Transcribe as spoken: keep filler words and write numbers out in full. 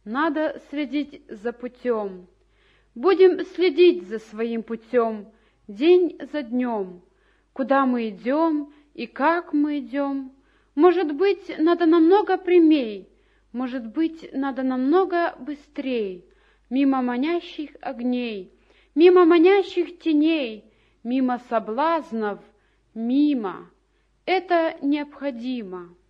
Надо следить за путем. Будем следить за своим путем день за днем. Куда мы идем и как мы идем. Может быть, надо намного прямей, может быть, надо намного быстрей, мимо манящих огней, мимо манящих теней, мимо соблазнов, мимо. Это необходимо.